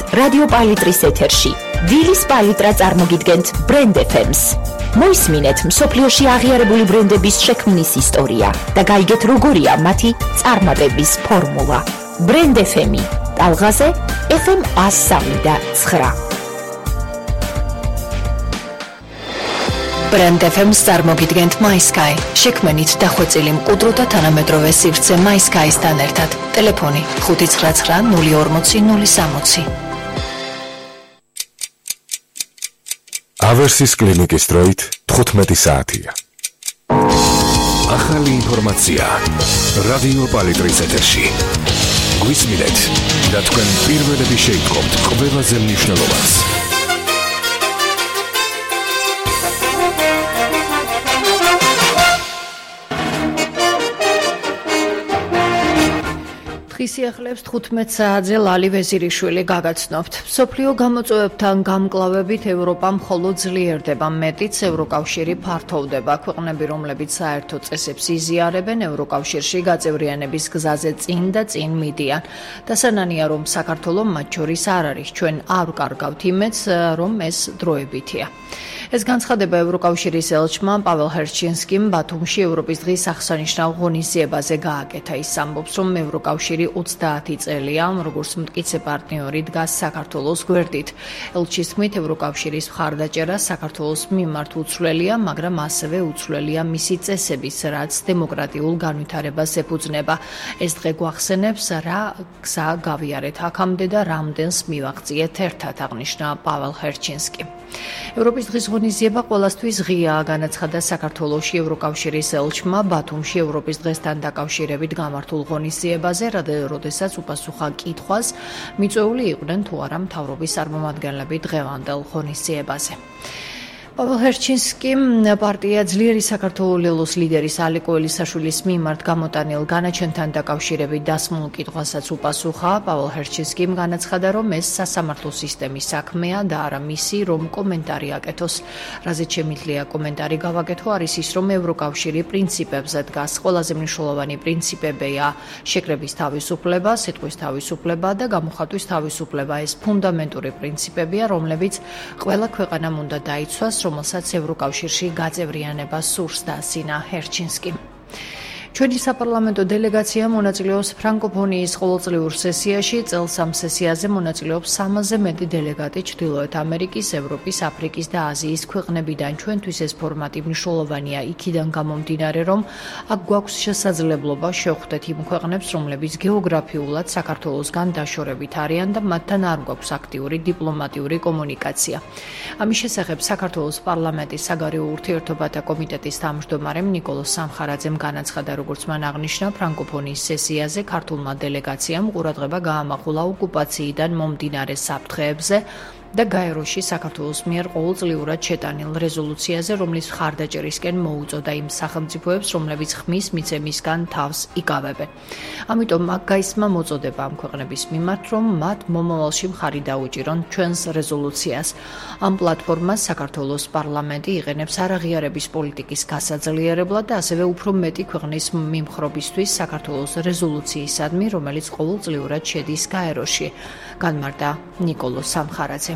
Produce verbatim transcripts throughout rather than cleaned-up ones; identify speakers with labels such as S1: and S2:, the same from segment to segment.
S1: რადიო პალიტრის ეთერში. დილის პალიტრა წარმოგიდგენთ ბრენდ ეფ ემს. მოისმინეთ მსოფლიოში აღიარებული ბრენდების შექმნის ისტორია და გაიგეთ როგორია მათი წარმატების ფორმულა. ბრენდ ეფ ემი, ტალღაზე ეფ ემ ას სამი და ცხრა. ბრენდ ეფ ემს წარმოგიდგენთ MySky. შექმნით დახვეწილი მყუდრო და თანამედროვე სივრცე MySky-სთან ერთად. ტელეფონი ხუთი ცხრა ცხრა ნული ორმოცი ნული სამოცი.
S2: ავერსის კლინიკის დროით თხუთმეტი საათია. ახალი ინფორმაცია რადიო პალიტრის ეთერში. გვისმინეთ და თქვენ პირველები შეიტყობთ ყველაზე მნიშვნელოვანს.
S3: ისიახლებს თხუთმეტ საათზე ლალი ვეზირიშვილი გაგაცნობთ. მსოფლიო გამოწვევებთან გამკლავებით ევროპა მხოლოდ ძლიერდება, მეტიც ევროკავშირი ფართოვდება. ქვეყნები, რომლებიც საერთო წესებს იზიარებენ, ევროკავშირში გაწევრიანების გზაზე წინ და წინ მიდიან. დასანანია, რომ საქართველო მათ შორის არ არის. ჩვენ არ ვკარგავთ იმედს, რომ ეს დროებითია. ეს განცხადება ევროკავშირის ელჩმა პაվել ჰერჩინსკიმ ბათუმში ევროპის დღის აღსანიშნავ ღონისძიებაზე გააკეთა. ის ამბობს, რომ ევროკავშირი ოცდაათი წელია, როგორც მტკიცე პარტნიორი დგას საქართველოს გვერდით. ელჩის თქმით, ევროკავშირის მხარდაჭერა საქართველოს მიმართ უცვლელია, მაგრამ ასევე უცვლელია მისი წესების, რაც დემოკრატიულ განვითარებას ეფუძნება. ეს დღე გვახსენებს, რა გზა გავიარეთ აქამდე და რამდენს მივაღწიეთ ერთად, აღნიშნა პაվել ჰერჩინსკი. ევროპის დღის ღონისძიება ყველასთვის ღიაა, განაცხადა საქართველოში ევროკავშირის ელჩმა ბათუმში ევროპის დღესთან დაკავშირებით გამართულ ღონისძიებაზე, როდესაც უპასუხა კითხვას, მიწვეული იყვნენ თუ არა მთავრობის წარმომადგენლები დღევანდელ ღონისძიებაზე. პაվել ჰერჩინსკიმ პარტია ძლიერი საქართველოს ლიდერის ალე კოელისაშვილის მიმართ გამოტანილ განაჩენთან დაკავშირებით დასმულ კითხვასაც უპასუხა. პაվել ჰერჩინსკიმ განაცხადა, რომ ეს სასამართლო სისტემის საქმეა და არა მისი, რომ კომენტარი აკეთოს. რაზეც შემიძლია კომენტარი გავაკეთო, არის ის, რომ ევროკავშირი პრინციპებზე დგას. ყველაზე მნიშვნელოვანი პრინციპებია შეკრების თავისუფლება, სიტყვის თავისუფლება და გამოხატვის თავისუფლება. ეს ფუნდამენტური პრინციპებია, რომლებიც ყველა ქვეყანამ უნდა დაიცვას, რომელსაც ევროკავშირში გაწევრიანება სურს, დასინა ჰერჩინსკიმ. ჩვენი საპარლამენტო დელეგაცია მონაწილეობს ფრანკოფონიის ყოველწლიურ სესიაში. წელს ამ სესიაზე მონაწილეობს სამასზე მეტი დელეგატი ჩრდილოეთ ამერიკის, ევროპის, აფრიკის და აზიის ქვეყნებიდან. ჩვენთვის ეს ფორმატი მნიშვნელოვანია იქიდან გამომდინარე, რომ აქ გვაქვს შესაძლებლობა შევხვდეთ იმ ქვეყნებს, რომლებიც გეოგრაფიულად საქართველოსგან დაშორებით არიან და მათთან არ გვაქვს აქტიური დიპლომატიური კომუნიკაცია. ამის შესახებ საქართველოს პარლამენტის საგარეო ურთიერთობათა კომიტეტის თავმჯდომარემ ნიკოლოს სამხარაძემ განაცხადა, როგორც მან აღნიშნა, ფრანკოფონიის სესიაზე ქართულმა დელეგაციამ ყურადღება გაამახვილა ოკუპაციიდან მომდინარე საფრთხეებზე და გაეროში საქართველოს მიერ ყოველწლიურად შეტანილ რეზოლუციაზე, რომლის მხარდაჭერისკენ მოუწოდა იმ სახელმწიფოებს, რომლებიც ხმის მიცემისგან თავს იკავებენ. ამიტომ აქ გაისმა მოწოდება ამ ქვეყნების მიმართ, რომ მათ მომავალში მხარი დაუჭირონ ჩვენს რეზოლუციას. ამ პლატფორმას საქართველოს პარლამენტი იყენებს არაღიარების პოლიტიკის გასაძლიერებლად და ასევე უფრო მეტი ქვეყნის მიმხრობისთვის საქართველოს რეზოლუციისადმი, რომელიც ყოველწლიურად შედის გაეროში. განმარტა ნიკოლოს სამხარაძემ.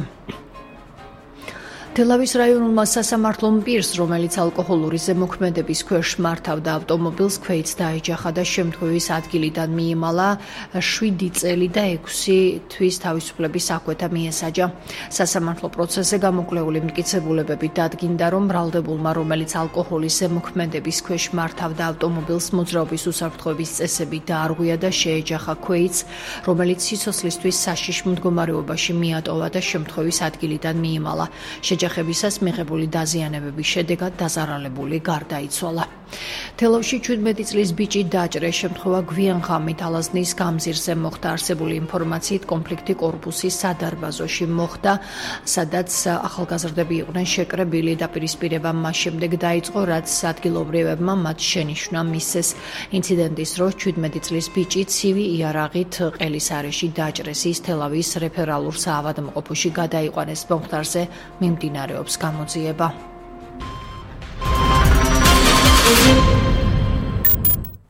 S3: თელავის რაიონულმა სასამართლომ პირს, რომელიც ალკოჰოლური ზემოქმედების ქვეშ მართავდა ავტომობილს, ქვეითს დაეჯახა და შემთხვევის ადგილიდან მიიმალა შვიდი წელი და ექვსი თვის თავისუფლების აკვეთა მიესაჯა. სასამართლო პროცესზე გამოკვლეული მტკიცებულებები დადგინდა, რომ ბრალდებულმა, რომელიც ალკოჰოლის ზემოქმედების ქვეშ მართავდა ავტომობილს, მოძრაობის უსაფრთხოების წესები დაარღვია და შეეჯახა ქვეითს, რომელიც სიცოცხლისთვის საშიშ მდგომარეობაში მიატოვა და შემთხვევის ადგილიდან მიიმალა. ოჯახებისას მიღებული დაზიანებების შედეგად დაზარალებული გარდაიცვალა. თელავში შვიდმეტი წლის ბიჭი დაჭრეს. შემთხვევა გვიან ღამით ალაზნის გამზირზე მოხდა. არსებული ინფორმაციით კონფლიქტი კორპუსის სადარბაზოში მოხდა, სადაც ახალგაზრდები იყვნენ შეკრებილი. დაპირისპირება მას შემდეგ დაიწყო, რაც ადგილობრივებმა მათ შენიშვნა მისცეს. ინციდენტის დროს შვიდმეტი წლის ბიჭი ცივი იარაღით ყელის არეში დაჭრეს. ის თელავის რეფერალურ საავადმყოფოში გადაიყვანეს. მომხდარზე მიმდინარეობს გამოძიება.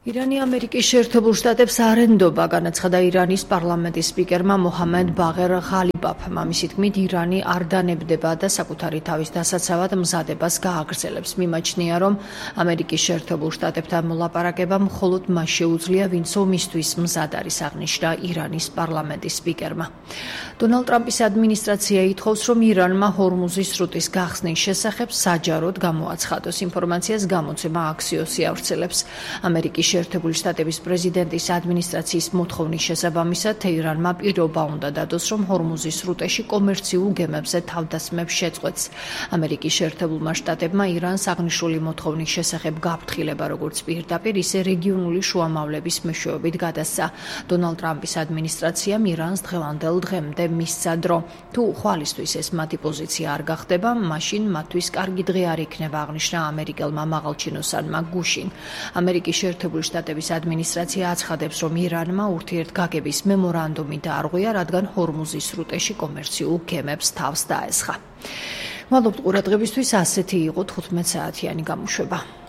S3: ირანი ამერიკის შეერთებულ შტატებს არ ენდობა, განაცხადა ირანის პარლამენტის სპიკერმა მოჰამედ ბაღერ ღალიბაფმა. მისი თქმით, ირანი არ დანებდება და საკუთარი თავის დასაცავად მზადებას გააგრძელებს. მიმაჩნია, რომ ამერიკის შეერთებულ შტატებთან მოლაპარაკება მხოლოდ მას შეუძლია, ვინც ომისთვის მზად არის, აღნიშნა ირანის პარლამენტის სპიკერმა. დონალდ ტრამპის ადმინისტრაცია ითხოვს, რომ ირანმა ჰორმუზის სრუტის გახსნის შესახებ საჯაროდ გამოაცხადოს. ინფორმაციას გამოცემა აქსიოსი ავრცელებს. ამერიკის შეერთებული შტატების პრეზიდენტის ადმინისტრაციის მოთხოვნის შესაბამისად, თეირანმა პირობა უნდა დადოს, რომ ჰორმუზის სრუტეში კომერციულ გემებზე თავდასხმებს შეწყვეტს. ამერიკის შეერთებულმა შტატებმა ირანს აღნიშნული მოთხოვნის შესახებ გაფრთხილება როგორც პირდაპირ, ისე რეგიონული შუამავლების მეშვეობით გადასცა. დონალდ ტრამპის ადმინისტრაციამ ირანს დღევანდელ დღემდე მისცა დრო. თუ ხვალისთვის ეს მათი პოზიცია არ გახდება, მაშინ მათთვის კარგი დღე არ იქნება, აღნიშნა ამერიკელმა მაღალჩინოსანმა გუშინ. ამერიკის შეერთებული შტატების ადმინისტრაცია აცხადებს, რომ ირანმა ურთიერთგაგების მემორანდუმი დაარღვია, რადგან ჰორმუზის სრუტეში კომერციულ გემებს თავს დაესხა. მადლობთ ყურადღებისთვის, ასეთი იყო თხუთმეტ საათიანი გამოშვება.